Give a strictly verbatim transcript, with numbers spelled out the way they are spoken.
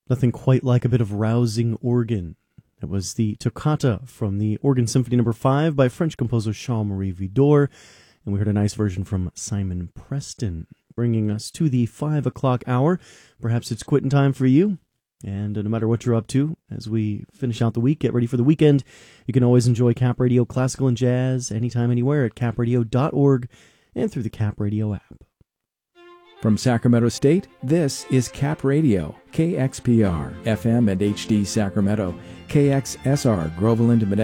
Nothing quite like a bit of rousing organ. It was the Toccata from the Organ Symphony Number five by French composer Jean-Marie Widor, and we heard a nice version from Simon Preston, bringing us to the five o'clock hour. Perhaps it's quitting time for you, and uh, no matter what you're up to, as we finish out the week, get ready for the weekend, you can always enjoy Cap Radio Classical and Jazz anytime, anywhere at cap radio dot org and through the Cap Radio app. From Sacramento State, this is Cap Radio, K X P R, F M and H D Sacramento, K X S R, Groveland, Modesto.